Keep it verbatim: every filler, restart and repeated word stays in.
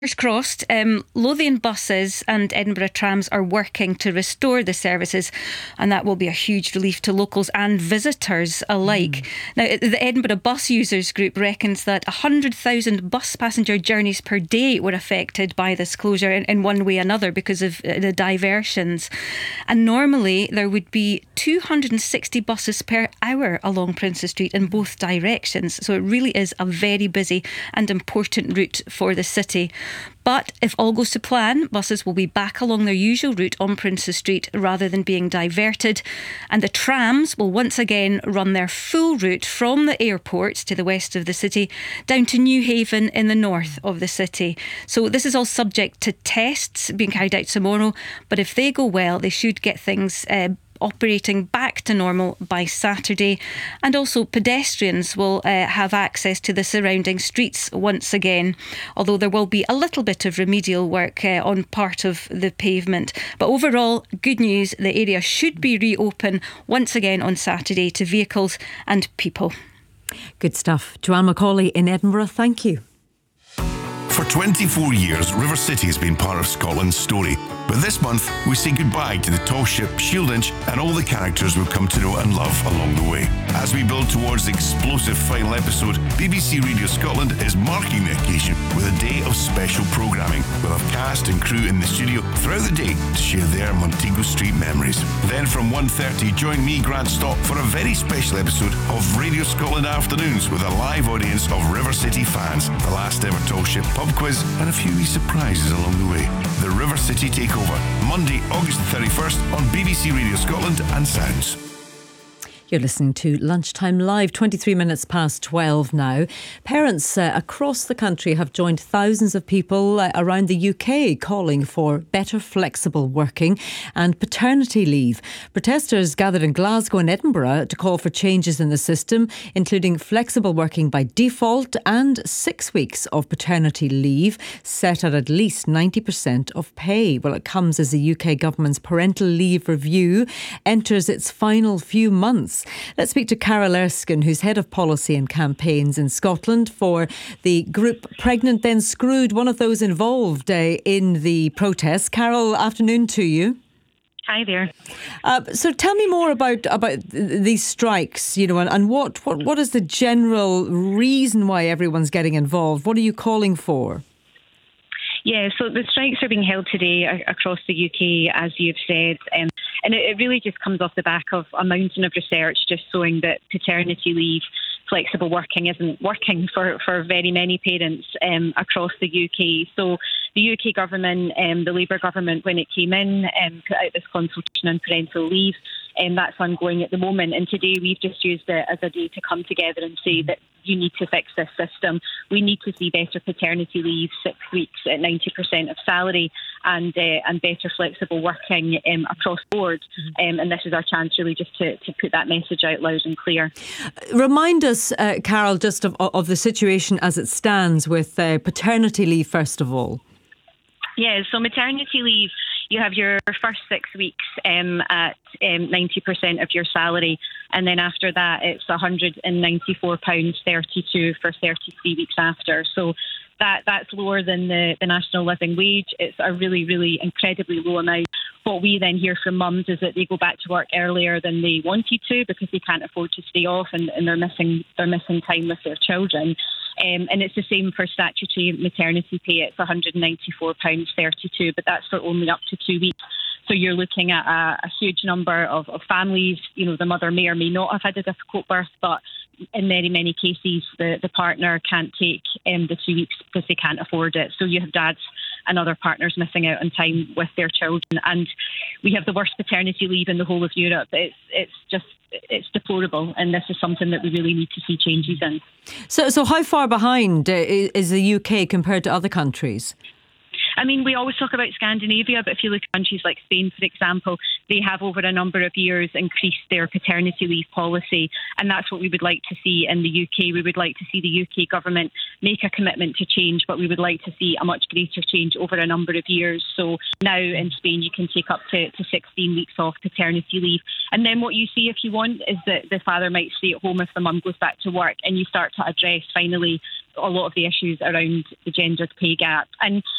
Fingers crossed. um, Lothian buses and Edinburgh trams are working to restore the services, and that will be a huge relief to locals and visitors alike. Mm. Now, the Edinburgh Bus Users Group reckons that one hundred thousand bus passenger journeys per day were affected by this closure in, in one way or another because of uh, the diversions. And normally there would be two hundred sixty buses per hour along Princes Street in both directions. So it really is a very busy and important route for the city. But if all goes to plan, buses will be back along their usual route on Princes Street rather than being diverted. And the trams will once again run their full route from the airport to the west of the city down to Newhaven in the north of the city. So this is all subject to tests being carried out tomorrow. But if they go well, they should get things uh, operating back to normal by Saturday. And also pedestrians will uh, have access to the surrounding streets once again, although there will be a little bit of remedial work uh, on part of the pavement. But overall, good news, the area should be reopened once again on Saturday to vehicles and people. Good stuff. Joanne Macaulay in Edinburgh, thank you. For twenty-four years, River City has been part of Scotland's story. But this month, we say goodbye to the tall ship Shieldinch and all the characters we've come to know and love along the way. As we build towards the explosive final episode, B B C Radio Scotland is marking the occasion with a day of special programming. We'll have cast and crew in the studio throughout the day to share their Montego Street memories. Then from one thirty, join me, Grant Stott, for a very special episode of Radio Scotland Afternoons with a live audience of River City fans, the last ever tall ship pub quiz, and a few wee surprises along the way. The River City Takeover, Monday, August the thirty-first on B B C Radio Scotland and Sounds. You're listening to Lunchtime Live, twenty-three minutes past twelve now. Parents uh, across the country have joined thousands of people uh, around the U K calling for better flexible working and paternity leave. Protesters gathered in Glasgow and Edinburgh to call for changes in the system, including flexible working by default and six weeks of paternity leave set at at least ninety percent of pay. Well, it comes as the U K government's parental leave review enters its final few months. Let's speak to Carol Erskine, who's Head of Policy and Campaigns in Scotland for the group Pregnant Then Screwed, one of those involved uh, in the protests. Carol, afternoon to you. Hi there. Uh, so tell me more about about these strikes, you know, and, and what, what what is the general reason why everyone's getting involved? What are you calling for? Yeah, so the strikes are being held today across the U K, as you've said, um, and it, it really just comes off the back of a mountain of research just showing that paternity leave, flexible working isn't working for, for very many parents um, across the U K. So the U K government, um, the Labour government, when it came in, um, put out this consultation on parental leave, and that's ongoing at the moment. And today we've just used it as a day to come together and say that you need to fix this system. We need to see better paternity leave, six weeks at ninety percent of salary, and uh, and better flexible working um, across the board. Um, and this is our chance really just to, to put that message out loud and clear. Remind us, uh, Carol, just of, of the situation as it stands with uh, paternity leave, first of all. Yeah, so maternity leave, you have your first six weeks um, at um, ninety percent of your salary. And then after that, it's one hundred ninety-four pounds thirty-two for thirty-three weeks after. So that that's lower than the, the national living wage. It's a really, really incredibly low amount. What we then hear from mums is that they go back to work earlier than they wanted to because they can't afford to stay off, and, and they're missing they're missing time with their children. Um, and it's the same for statutory maternity pay. It's one hundred ninety-four pounds thirty-two, but that's for only up to two weeks. So you're looking at a, a huge number of, of families. You know, the mother may or may not have had a difficult birth, but in many, many cases, the, the partner can't take um, the two weeks because they can't afford it. So you have dads and other partners missing out on time with their children. And we have the worst paternity leave in the whole of Europe. It's it's just it's deplorable, and this is something that we really need to see changes in. So, so how far behind uh, is the U K compared to other countries? I mean, we always talk about Scandinavia, but if you look at countries like Spain, for example, they have over a number of years increased their paternity leave policy. And that's what we would like to see in the U K. We would like to see the U K government make a commitment to change, but we would like to see a much greater change over a number of years. So now in Spain, you can take up to, to sixteen weeks off paternity leave. And then what you see, if you want, is that the father might stay at home if the mum goes back to work, and you start to address finally a lot of the issues around the gendered pay gap. And